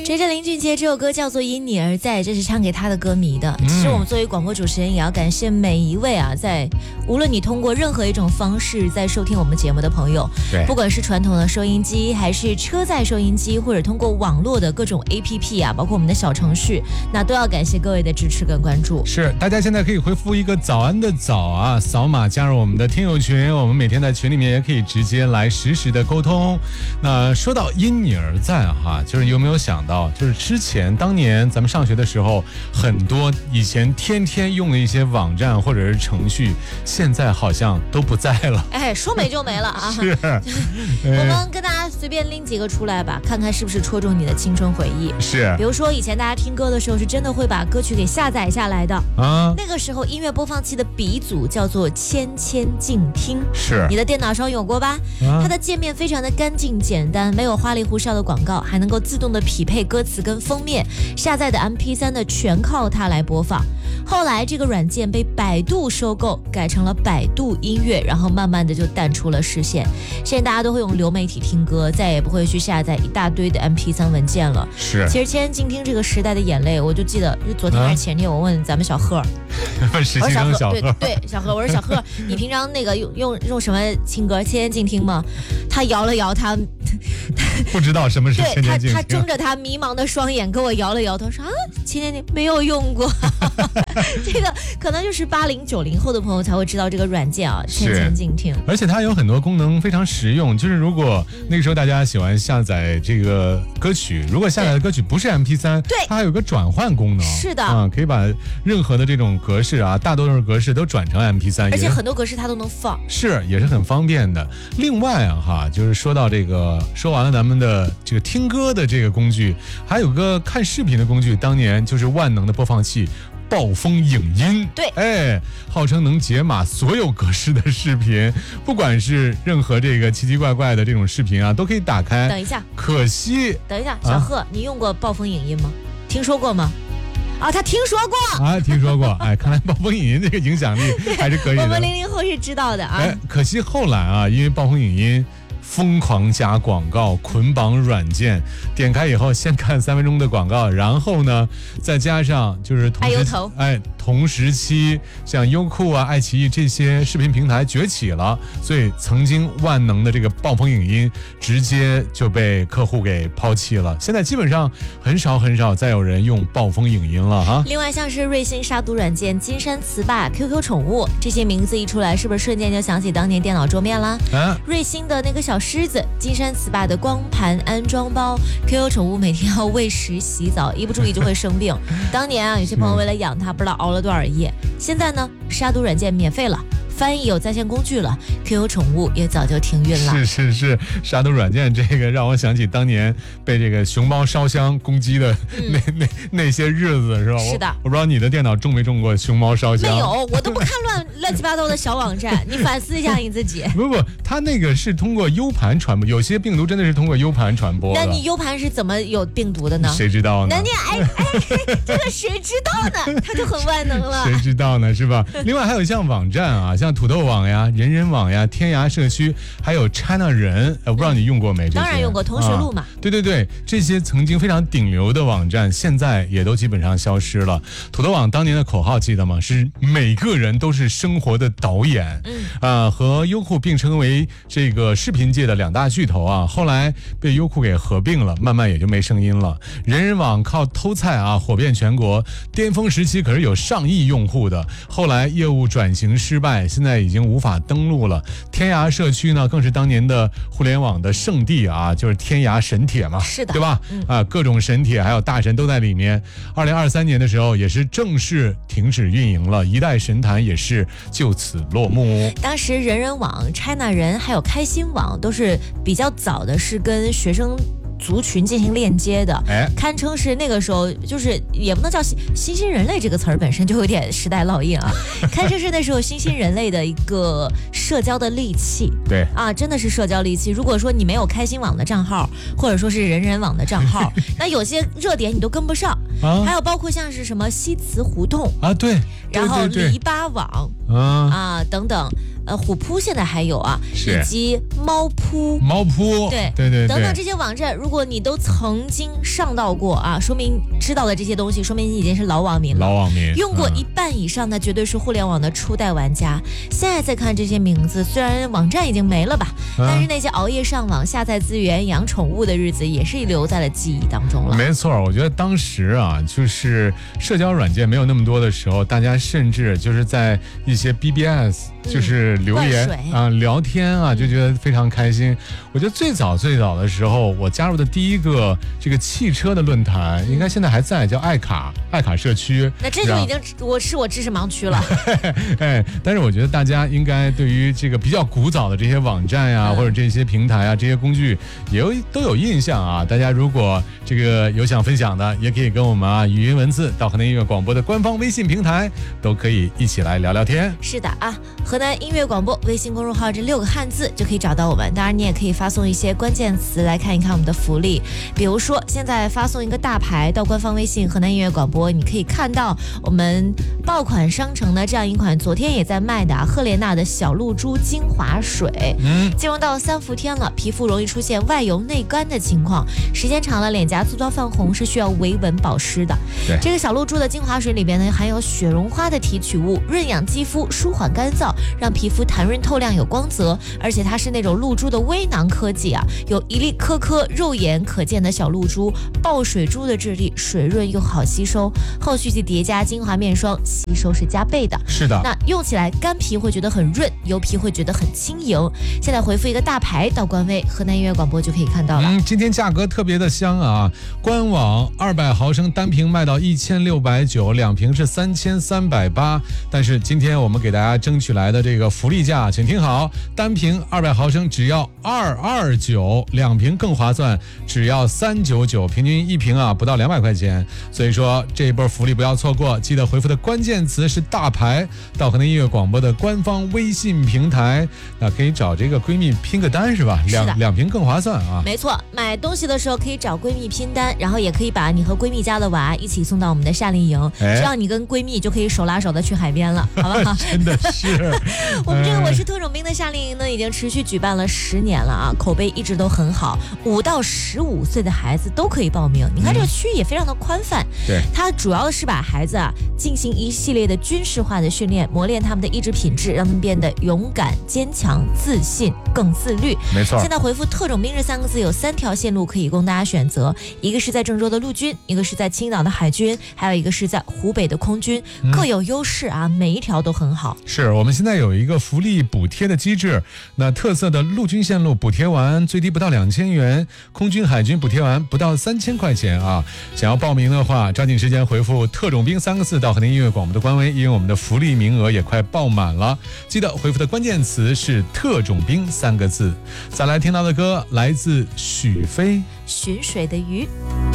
随着林俊杰这首歌叫做《因你而在》，这是唱给他的歌迷的。其实我们作为广播主持人，也要感谢每一位啊，在无论你通过任何一种方式在收听我们节目的朋友， 对， 不管是传统的收音机，还是车载收音机，或者通过网络的各种 APP 啊，包括我们的小程序，那都要感谢各位的支持跟关注。 是，大家现在可以回复一个早安的早啊，扫码加入我们的听友群，我们每天在群里面也可以直接来实时的沟通。那说到因你而在哈，就是有没有想到，就是之前当年咱们上学的时候，很多以前天天用的一些网站或者是程序，现在好像都不在了。 哎，说没就没了啊！ 是， 我们跟大家随便拎几个出来吧，看看是不是戳中你的青春回忆。 是， 比如说以前大家听歌的时候，是真的会把歌曲给下载下来的啊。那个时候音乐播放器的鼻祖叫做千千静听， 是， 你的电脑上有过吧？它的界面非常的干净简单，没有花里胡哨的广告，还能够自动的匹配歌词跟封面，下载的 MP3 的全靠它来播放。后来这个软件被百度收购，改成了百度音乐，然后慢慢的就淡出了视线。现在大家都会用流媒体听歌，再也不会去下载一大堆的 MP3 文件了。 是， 其实千千静听这个时代的眼泪，我就记得就昨天还是前天，我问咱们小贺， 问实习生小贺， 对小贺，我说小贺，你平常那个用什么听歌？千千静听吗？他摇了摇他不知道什么是千千静听， 他睁着他迷茫的双眼跟我摇了摇头，说啊，千千静没有用过。这个可能就是80、90后的朋友才会知道这个软件啊，千千静听。 而且它有很多功能非常实用，就是如果那个时候大家喜欢下载这个歌曲，如果下载的歌曲不是 MP3， 对， 它还有个转换功能。 是的， 可以把任何的这种格式啊，大多数格式都转成 MP3， 而且很多格式它都能放， 是也是很方便的。另外啊就是说到这个，说完了咱们的这个听歌的这个工具，还有个看视频的工具，当年就是万能的播放器。暴风影音， 对， 号称能解码所有格式的视频，不管是任何这个奇奇怪怪的这种视频啊，都可以打开。 等一下， 可惜， 等一下，小贺，你用过暴风影音吗？听说过吗？啊，他听说过啊，听说过。哎，看来暴风影音这个影响力还是可以的。 我们00后是知道的啊。 可惜后来啊，因为暴风影音疯狂加广告，捆绑软件，点开以后先看3分钟的广告，然后呢，再加上就是同时期像优酷啊、爱奇艺这些视频平台崛起了，所以曾经万能的这个暴风影音直接就被客户给抛弃了。现在基本上很少再有人用暴风影音了哈。 另外像是瑞星杀毒软件、金山词霸、QQ 宠物这些名字一出来，是不是瞬间就想起当年电脑桌面啦？瑞星的那个小狮子，金山词霸的光盘安装包， QQ 宠物每天要喂食洗澡，一不注意就会生病。当年啊，有些朋友为了养它，不知道熬了多少夜。现在呢，杀毒软件免费了，翻译有在线工具了， QQ 宠物也早就停运了。 是，杀毒软件这个让我想起当年被这个熊猫烧香攻击的那些日子，是吧？ 是的， 我不知道你的电脑中没中过熊猫烧香？ 没有，我都不看乱七八糟的小网站，你反思一下你自己。 不，它那个是通过 U 盘传播，有些病毒真的是通过 U 盘传播的。 那你 U 盘是怎么有病毒的呢？ 谁知道呢？ 那你这个谁知道呢？它就很万能了。 谁知道呢？是吧？另外还有像网站啊，像土豆网呀、人人网呀、天涯社区，还有 China 人，我不知道你用过没？ 当然用过，同学录嘛。 对，这些曾经非常顶流的网站，现在也都基本上消失了。土豆网当年的口号记得吗？是每个人都是生活的导演。和优酷并称为这个视频界的2大巨头啊。后来被优酷给合并了，慢慢也就没声音了。人人网靠偷菜啊火遍全国，巅峰时期可是有上亿用户的，后来业务转型失败，现在已经无法登录了。天涯社区呢，更是当年的互联网的圣地啊，就是天涯神帖嘛， 是的， 对吧？各种神帖还有大神都在里面。2023年的时候，也是正式停止运营了，一代神坛也是就此落幕。 当时人人网、China 人还有开心网都是比较早的，是跟学生族群进行链接的，堪称是那个时候就是也不能叫新兴人类这个词儿本身就有点时代烙印啊，堪称是那时候新兴人类的一个社交的利器。 对啊，真的是社交利器。如果说你没有开心网的账号，或者说是人人网的账号，那有些热点你都跟不上。还有包括像是什么西祠胡同啊，对， 然后篱笆网啊等等。 虎扑现在还有啊，以及猫扑， 对等等这些网站，如果你都曾经上到过啊，说明知道的这些东西，说明你已经是老网民了。用过一半以上，那绝对是互联网的初代玩家。现在再看这些名字，虽然网站已经没了吧，但是那些熬夜上网、下载资源、养宠物的日子，也是留在了记忆当中了。 没错，我觉得当时啊，就是社交软件没有那么多的时候，大家甚至就是在一些 BBS 就是留言啊、聊天啊，就觉得非常开心。我觉得最早的时候，我加入的第一个这个汽车的论坛，应该现在还在，叫爱卡社区。 那这就已经我知识盲区了。 哎，但是我觉得大家应该对于这个比较古早的这些网站呀，或者这些平台啊，这些工具都有印象啊。大家如果这个有想分享的，也可以跟我们啊语音文字到河南音乐广播的官方微信平台，都可以一起来聊聊天。 是的啊，河南音乐广播微信公众号这6个汉字就可以找到我们。当然你也可以发送一些关键词来看一看我们的福利，比如说现在发送一个大牌到官方微信河南音乐广播，你可以看到我们爆款商城的这样一款昨天也在卖的赫莲娜的小露珠精华水。进入到3伏天了，皮肤容易出现外油内干的情况，时间长了脸颊粗糙泛红，是需要维稳保湿的。这个小露珠的精华水里边呢，含有雪绒花的提取物，润养肌肤，舒缓干燥，让皮肤弹润透亮有光泽。而且它是那种露珠的微囊科技啊，有一粒颗颗肉眼可见的小露珠，爆水珠的质地，水润又好吸收。后续去叠加精华面霜，吸收是加倍的。 是的， 那用起来干皮会觉得很润，油皮会觉得很轻盈。现在回复一个大牌到官微河南音乐广播就可以看到了。 今天价格特别的香啊，官网200毫升单瓶卖到1690，两瓶是3380。但是今天我们给大家争取来的这个福利价，请听好，单瓶200毫升只要229，两瓶更划算，只要399，平均一瓶啊不到200块钱。所以说这一波福利不要错过，记得回复的关键词是大牌到河南音乐广播的官方微信平台，那可以找这个闺蜜拼个单是吧？两瓶更划算啊。 没错，买东西的时候可以找闺蜜拼单，然后也可以把你和闺蜜家的娃一起送到我们的夏令营，这样你跟闺蜜就可以手拉手的去海边了，好不好？ 真的是。 我们这个我是特种兵的夏令营呢，已经持续举办了10年了啊，口碑一直都很好，5到15岁的孩子都可以报名。你看这个区域也非常的宽泛， 对， 它主要是把孩子啊进行一系列的军事化的训练，磨练他们的意志品质，让他们变得勇敢、坚强、自信、更自律。 没错。 现在回复特种兵这3个字，有3条线路可以供大家选择，一个是在郑州的陆军，一个是在青岛的海军，还有一个是在湖北的空军，各有优势啊，每一条都很好。 是我们现在有一个福利补贴的机制，那特色的陆军线路补贴完最低不到2000元，空军海军补贴完不到3000块钱啊。想要报名的话，抓紧时间回复特种兵3个字到河南音乐广播的官微，因为我们的福利名额也快爆满了，记得回复的关键词是特种兵3个字。再来听到的歌来自许飞， 寻水的鱼。